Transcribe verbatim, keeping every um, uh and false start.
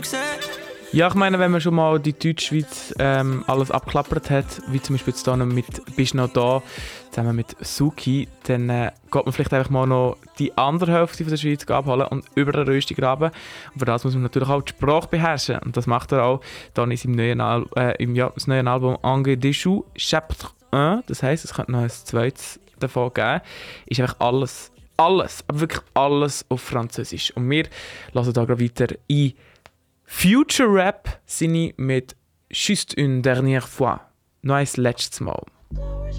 Ja, ich meine, wenn man schon mal die Deutschschweiz ähm, alles abklappert hat, wie zum Beispiel jetzt hier noch mit «Bist noch da», zusammen mit Suki, dann äh, geht man vielleicht einfach mal noch die andere Hälfte von der Schweiz abholen und über den Rösti graben. Und für das muss man natürlich auch die Sprache beherrschen. Und das macht er auch dann in seinem neuen, Al- äh, im, ja, das neue Album «Ange Déchou», Chapitre eins. Das heisst, es könnte noch ein zweites davon geben. Ist einfach alles, alles, aber wirklich alles auf Französisch. Und wir lassen da gerade weiter ein Future Rap sind ich mit «Juste une dernière fois». Noch ein letztes Mal.